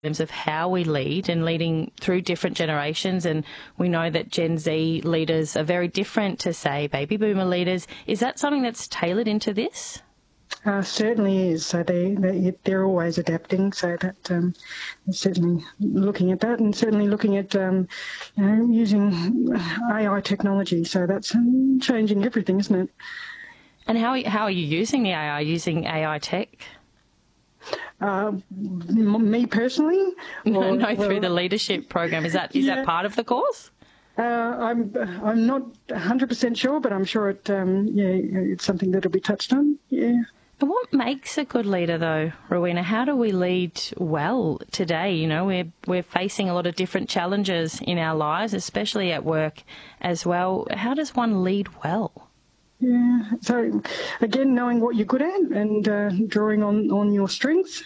terms of how we lead and leading through different generations. And we know that Gen Z leaders are very different to, say, baby boomer leaders. Is that something that's tailored into this? Certainly is. So they're always adapting. So that certainly looking at that, and certainly looking at using AI technology. So that's changing everything, isn't it? And how are you using the AI? Using AI tech? Me personally? No, through the leadership program. Is that part of the course? I'm not 100% sure, but I'm sure it's something that'll be touched on. Yeah. And what makes a good leader, though, Rowena? How do we lead well today? You know, we're facing a lot of different challenges in our lives, especially at work as well. How does one lead well? Yeah, so again, knowing what you're good at and drawing on your strengths.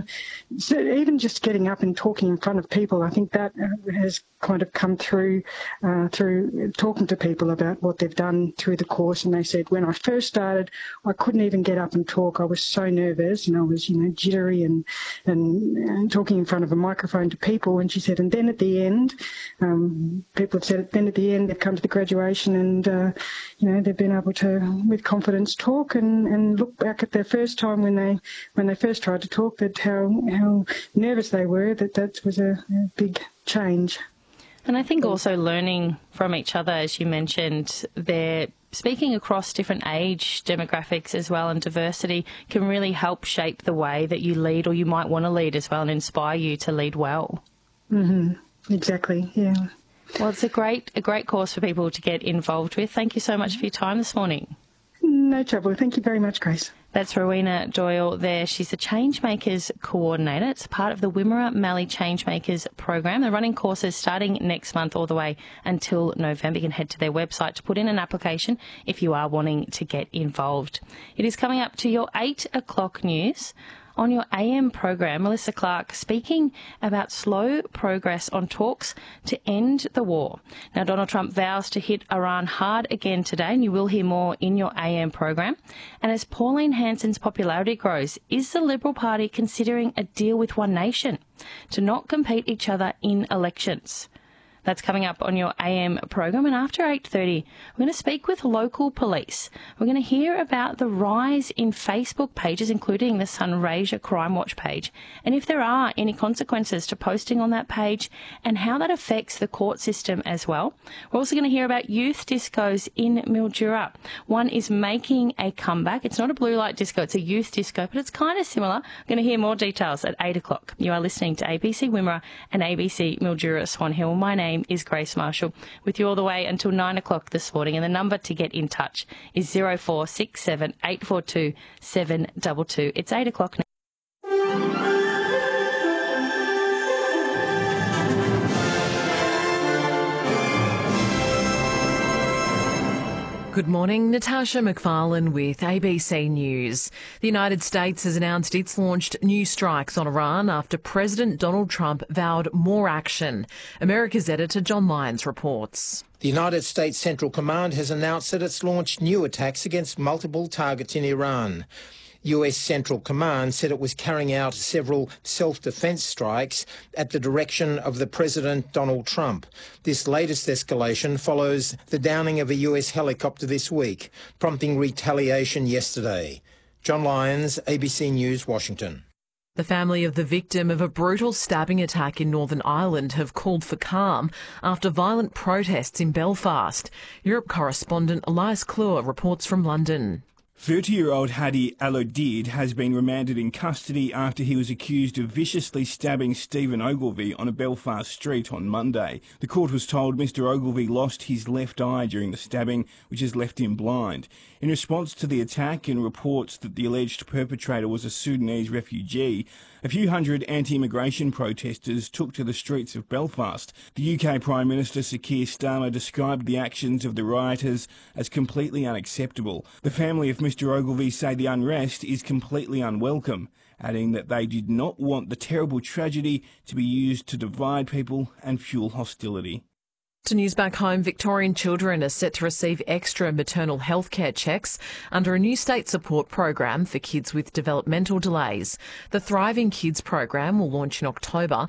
So even just getting up and talking in front of people, I think that has kind of come through talking to people about what they've done through the course. And they said, when I first started, I couldn't even get up and talk. I was so nervous and I was, jittery and talking in front of a microphone to people. And she said, and then at the end, people have said, then at the end they've come to the graduation and, they've been able to, with confidence, talk and look back at their first time when they first tried to talk, that how nervous they were, that was a big change. And I think also learning from each other, as you mentioned, they're speaking across different age demographics as well, and diversity can really help shape the way that you lead, or you might want to lead as well, and inspire you to lead well. Mm-hmm. Exactly, yeah. Well, it's a great course for people to get involved with. Thank you so much for your time this morning. No trouble. Thank you very much, Grace. That's Rowena Doyle there. She's the Changemakers Coordinator. It's part of the Wimmera Mallee Changemakers program. They're running courses starting next month all the way until November. You can head to their website to put in an application if you are wanting to get involved. It is coming up to your 8 o'clock news. On your AM program, Melissa Clark speaking about slow progress on talks to end the war. Now, Donald Trump vows to hit Iran hard again today, and you will hear more in your AM program. And as Pauline Hanson's popularity grows, is the Liberal Party considering a deal with One Nation to not compete each other in elections? That's coming up on your AM program. And after 8:30, we're going to speak with local police. We're going to hear about the rise in Facebook pages, including the Sunraysia Crime Watch page, and if there are any consequences to posting on that page and how that affects the court system as well. We're also going to hear about youth discos in Mildura. One is making a comeback. It's not a blue light disco, it's a youth disco, but it's kind of similar. We're going to hear more details at 8 o'clock. You are listening to ABC Wimmera and ABC Mildura Swan Hill. My name is Grace Marshall, with you all the way until 9 o'clock this morning. And the number to get in touch is 0467 842 722. It's 8 o'clock now. Good morning, Natasha McFarlane with ABC News. The United States has announced it's launched new strikes on Iran after President Donald Trump vowed more action. America's editor John Lyons reports. The United States Central Command has announced that it's launched new attacks against multiple targets in Iran. US Central Command said it was carrying out several self-defence strikes at the direction of the President Donald Trump. This latest escalation follows the downing of a US helicopter this week, prompting retaliation yesterday. John Lyons, ABC News, Washington. The family of the victim of a brutal stabbing attack in Northern Ireland have called for calm after violent protests in Belfast. Europe correspondent Elias Clure reports from London. 30-year-old Hadi Alodid has been remanded in custody after he was accused of viciously stabbing Stephen Ogilvie on a Belfast street on Monday. The court was told Mr Ogilvie lost his left eye during the stabbing, which has left him blind. In response to the attack and reports that the alleged perpetrator was a Sudanese refugee, a few hundred anti-immigration protesters took to the streets of Belfast. The UK Prime Minister Sir Keir Starmer described the actions of the rioters as completely unacceptable. The family of Mr Ogilvie say the unrest is completely unwelcome, adding that they did not want the terrible tragedy to be used to divide people and fuel hostility. To news back home, Victorian children are set to receive extra maternal health care checks under a new state support program for kids with developmental delays. The Thriving Kids program will launch in October